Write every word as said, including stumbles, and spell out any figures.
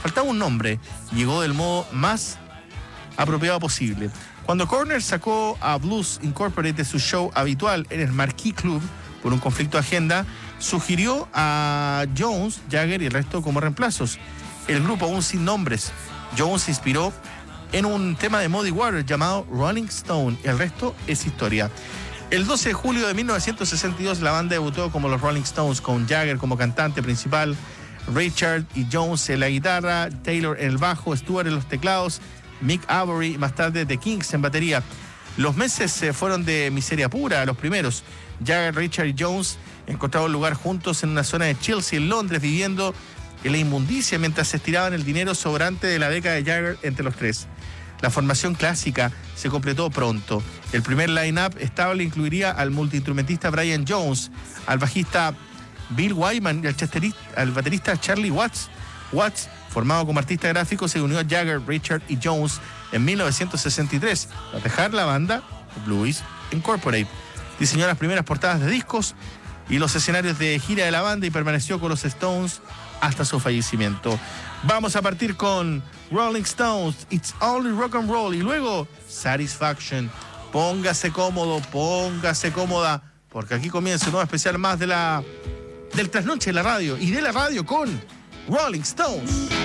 faltaba un nombre. Llegó del modo más apropiado posible. Cuando Cornell sacó a Blues Incorporated de su show habitual en el Marquee Club por un conflicto de agenda, sugirió a Jones, Jagger y el resto como reemplazos. El grupo, aún sin nombres, Jones se inspiró en un tema de Muddy Waters llamado Rolling Stone. El resto es historia. El doce de julio de mil novecientos sesenta y dos la banda debutó como los Rolling Stones, con Jagger como cantante principal, Richard y Jones en la guitarra, Taylor en el bajo, Stewart en los teclados, Mick Avory y más tarde The Kinks en batería. Los meses eh, fueron de miseria pura, los primeros. Jagger, Richard y Jones encontraron lugar juntos en una zona de Chelsea, en Londres, viviendo en la inmundicia mientras se estiraban el dinero sobrante de la beca de Jagger entre los tres. La formación clásica se completó pronto. El primer line-up estable incluiría al multiinstrumentista Brian Jones, al bajista Bill Wyman y al, al baterista Charlie Watts. Watts, formado como artista gráfico, se unió a Jagger, Richard y Jones en mil novecientos sesenta y tres para dejar la banda Blues Incorporated. Diseñó las primeras portadas de discos y los escenarios de gira de la banda y permaneció con los Stones hasta su fallecimiento. Vamos a partir con Rolling Stones, It's Only Rock and Roll, y luego Satisfaction. Póngase cómodo, póngase cómoda, porque aquí comienza un nuevo especial más de la del trasnoche de la radio y de la radio con Rolling Stones.